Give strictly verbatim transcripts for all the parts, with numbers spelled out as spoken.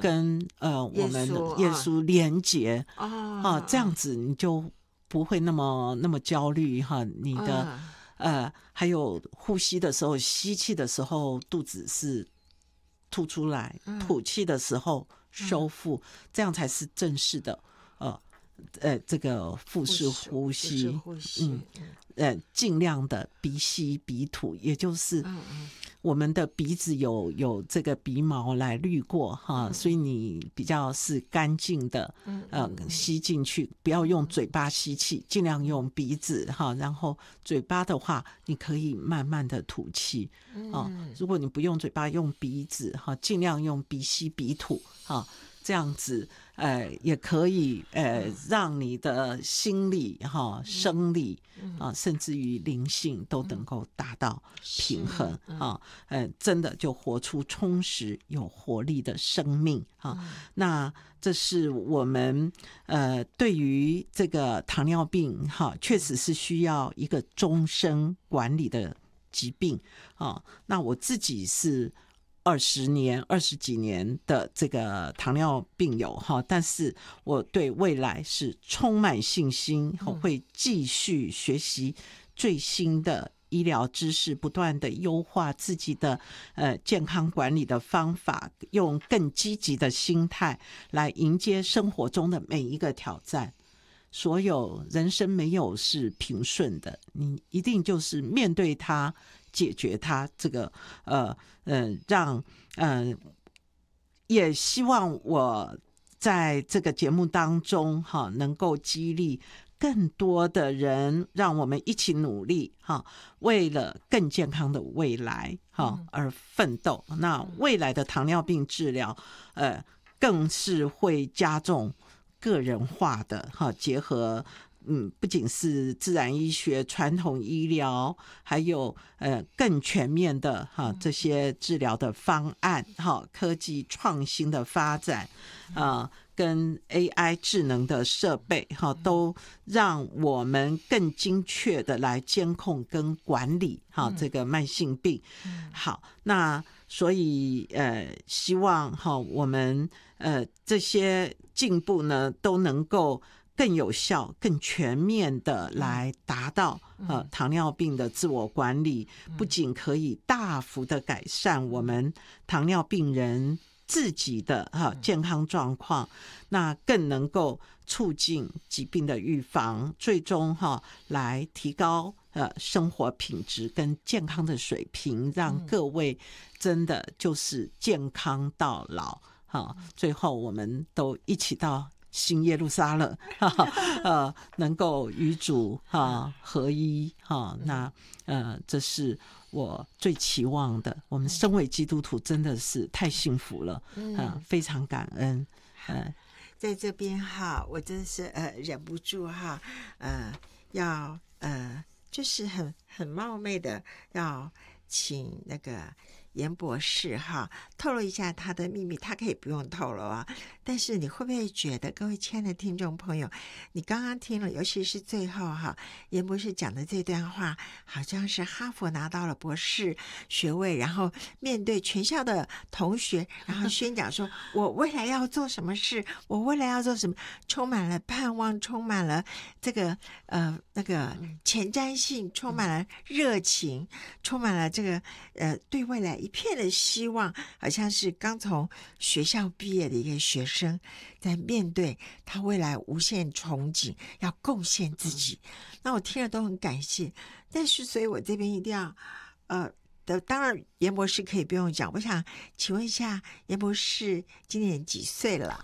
跟、嗯、呃我们耶稣连结啊、哦，这样子你就不会那么那么焦虑哈。你的、哦、呃还有呼吸的时候，吸气的时候肚子是吐出来，嗯、吐气的时候收腹，嗯、这样才是正式的呃呃这个腹式呼吸。呼吸嗯呃尽量的鼻吸鼻吐，也就是嗯嗯我们的鼻子有有这个鼻毛来滤过哈，所以你比较是干净的，呃，吸进去，不要用嘴巴吸气，尽量用鼻子哈。然后嘴巴的话，你可以慢慢的吐气啊。如果你不用嘴巴，用鼻子哈，尽量用鼻吸鼻吐哈。这样子，呃，也可以，呃，让你的心理哈、生理啊，甚至于灵性都能够达到平衡啊，呃，真的就活出充实有活力的生命啊。那这是我们呃对于这个糖尿病哈，确实是需要一个终身管理的疾病啊。那我自己是二十年、二十几年的这个糖尿病友哈，但是我对未来是充满信心，我会继续学习最新的医疗知识，不断的优化自己的呃健康管理的方法，用更积极的心态来迎接生活中的每一个挑战。所有人生没有是平顺的，你一定就是面对它，解决它。这个呃呃，让呃，也希望我在这个节目当中哈，能够激励更多的人，让我们一起努力哈，为了更健康的未来哈而奋斗。那未来的糖尿病治疗，呃，更是会加重个人化的哈，结合嗯，不仅是自然医学、传统医疗，还有呃更全面的哈这些治疗的方案哈，科技创新的发展啊、呃，跟 A I 智能的设备哈，都让我们更精确的来监控跟管理哈这个慢性病。好，那所以呃，希望哈我们呃这些进步呢都能够更有效、更全面的来达到呃糖尿病的自我管理，不仅可以大幅的改善我们糖尿病人自己的哈健康状况，那更能够促进疾病的预防，最终哈来提高呃生活品质跟健康的水平，让各位真的就是健康到老哈。最后我们都一起到新耶路撒冷，哈哈呃，能够与主哈合一哈，那呃，这是我最期望的。我们身为基督徒，真的是太幸福了，嗯、呃，非常感恩。呃， 在这边哈，我真的是呃忍不住哈，呃，要呃，就是很很冒昧的要请那个严博士哈透露一下他的秘密，他可以不用透露啊，但是你会不会觉得，各位亲爱的听众朋友，你刚刚听了，尤其是最后哈严博士讲的这段话，好像是哈佛拿到了博士学位，然后面对全校的同学，然后宣讲说我未来要做什么事，我未来要做什么，充满了盼望，充满了这个呃那个前瞻性，充满了热情，充满了这个呃对未来一片的希望，好像是刚从学校毕业的一个学生，在面对他未来无限憧憬，要贡献自己。那我听了都很感谢，但是所以我这边一定要呃的，当然严博士可以不用讲，我想请问一下严博士今年几岁了？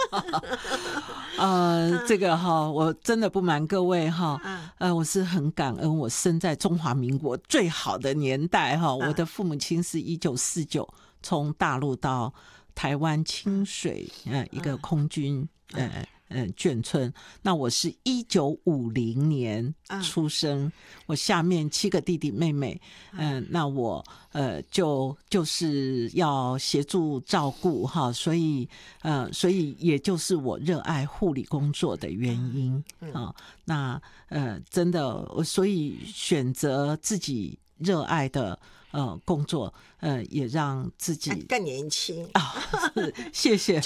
呃，这个哈，我真的不瞒各位哈，呃，我是很感恩，我生在中华民国最好的年代哈。我的父母亲是一九四九从大陆到台湾清水呃一个空军呃呃眷村，那我是一九五零年出生，嗯、我下面七个弟弟妹妹，嗯、呃，那我呃就就是要协助照顾哈，所以呃所以也就是我热爱护理工作的原因啊、嗯呃。那呃真的，所以选择自己热爱的呃工作，呃也让自己更年轻啊、哦，谢谢